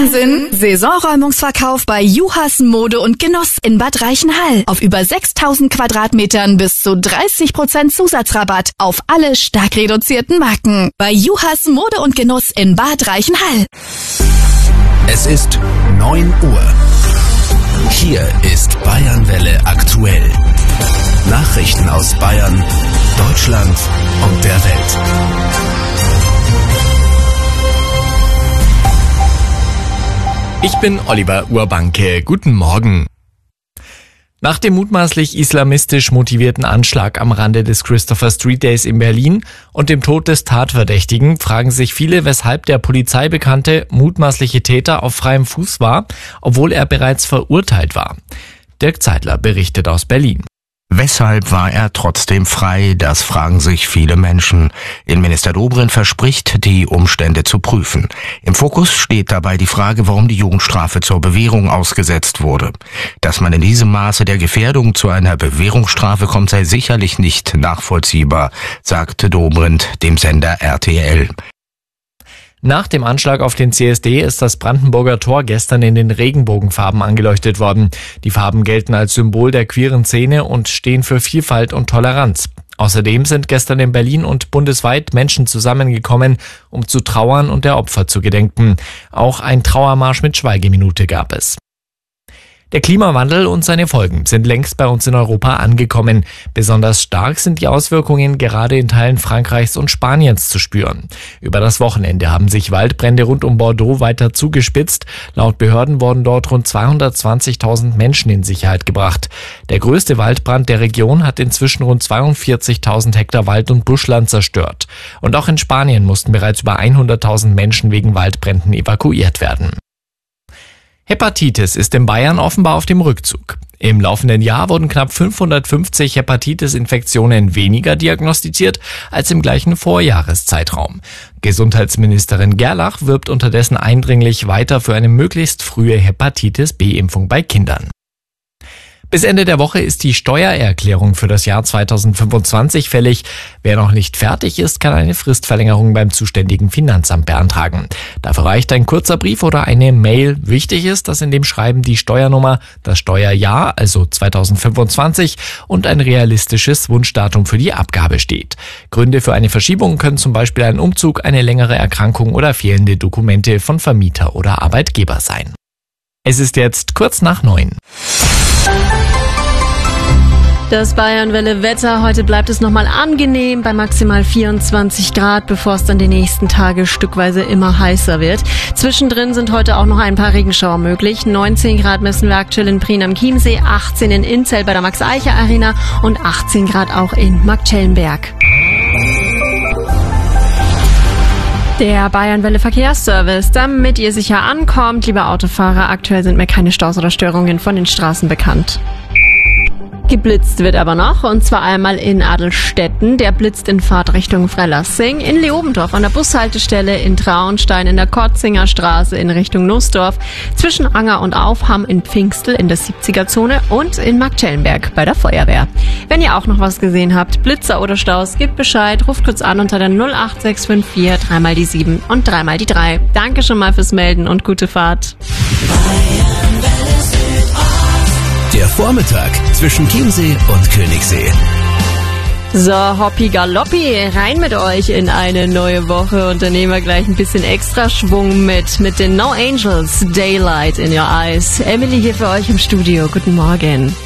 Wahnsinn! Saisonräumungsverkauf bei Juhas Mode und Genuss in Bad Reichenhall. Auf über 6000 Quadratmetern bis zu 30% Zusatzrabatt auf alle stark reduzierten Marken. Bei Juhas Mode und Genuss in Bad Reichenhall. Es ist 9 Uhr. Hier ist Bayernwelle aktuell. Nachrichten aus Bayern, Deutschland und der Welt. Ich bin Oliver Urbanke. Guten Morgen. Nach dem mutmaßlich islamistisch motivierten Anschlag am Rande des Christopher Street Days in Berlin und dem Tod des Tatverdächtigen fragen sich viele, weshalb der Polizei bekannte mutmaßliche Täter auf freiem Fuß war, obwohl er bereits verurteilt war. Dirk Zeitler berichtet aus Berlin. Weshalb war er trotzdem frei? Das fragen sich viele Menschen. Innenminister Dobrindt verspricht, die Umstände zu prüfen. Im Fokus steht dabei die Frage, warum die Jugendstrafe zur Bewährung ausgesetzt wurde. Dass man in diesem Maße der Gefährdung zu einer Bewährungsstrafe kommt, sei sicherlich nicht nachvollziehbar, sagte Dobrindt dem Sender RTL. Nach dem Anschlag auf den CSD ist das Brandenburger Tor gestern in den Regenbogenfarben angeleuchtet worden. Die Farben gelten als Symbol der queeren Szene und stehen für Vielfalt und Toleranz. Außerdem sind gestern in Berlin und bundesweit Menschen zusammengekommen, um zu trauern und der Opfer zu gedenken. Auch ein Trauermarsch mit Schweigeminute gab es. Der Klimawandel und seine Folgen sind längst bei uns in Europa angekommen. Besonders stark sind die Auswirkungen gerade in Teilen Frankreichs und Spaniens zu spüren. Über das Wochenende haben sich Waldbrände rund um Bordeaux weiter zugespitzt. Laut Behörden wurden dort rund 220.000 Menschen in Sicherheit gebracht. Der größte Waldbrand der Region hat inzwischen rund 42.000 Hektar Wald- und Buschland zerstört. Und auch in Spanien mussten bereits über 100.000 Menschen wegen Waldbränden evakuiert werden. Hepatitis ist in Bayern offenbar auf dem Rückzug. Im laufenden Jahr wurden knapp 550 Hepatitis-Infektionen weniger diagnostiziert als im gleichen Vorjahreszeitraum. Gesundheitsministerin Gerlach wirbt unterdessen eindringlich weiter für eine möglichst frühe Hepatitis-B-Impfung bei Kindern. Bis Ende der Woche ist die Steuererklärung für das Jahr 2025 fällig. Wer noch nicht fertig ist, kann eine Fristverlängerung beim zuständigen Finanzamt beantragen. Dafür reicht ein kurzer Brief oder eine Mail. Wichtig ist, dass in dem Schreiben die Steuernummer, das Steuerjahr, also 2025, und ein realistisches Wunschdatum für die Abgabe steht. Gründe für eine Verschiebung können zum Beispiel ein Umzug, eine längere Erkrankung oder fehlende Dokumente von Vermieter oder Arbeitgeber sein. Es ist jetzt kurz nach 9. Das Bayernwelle-Wetter. Heute bleibt es nochmal angenehm bei maximal 24 Grad, bevor es dann die nächsten Tage stückweise immer heißer wird. Zwischendrin sind heute auch noch ein paar Regenschauer möglich. 19 Grad messen wir aktuell in Prien am Chiemsee, 18 in Inzell bei der Max-Eicher-Arena und 18 Grad auch in Marktschellenberg. Der Bayernwelle Verkehrsservice, damit ihr sicher ankommt, liebe Autofahrer, aktuell sind mir keine Staus oder Störungen von den Straßen bekannt. Geblitzt wird aber noch, und zwar einmal in Adelstetten. Der blitzt in Fahrtrichtung Freilassing, in Leobendorf an der Bushaltestelle, in Traunstein in der Kotzinger Straße in Richtung Nussdorf, zwischen Anger und Aufham in Pfingstel in der 70er-Zone und in Marktschellenberg bei der Feuerwehr. Wenn ihr auch noch was gesehen habt, Blitzer oder Staus, gebt Bescheid, ruft kurz an unter der 08654 3 mal die 7 und 3 mal die 3. Danke schon mal fürs Melden und gute Fahrt. Der Vormittag zwischen Chiemsee und Königssee. So, Hoppi Galoppi, rein mit euch in eine neue Woche, und dann nehmen wir gleich ein bisschen extra Schwung mit den No Angels, Daylight in Your Eyes. Emily hier für euch im Studio. Guten Morgen.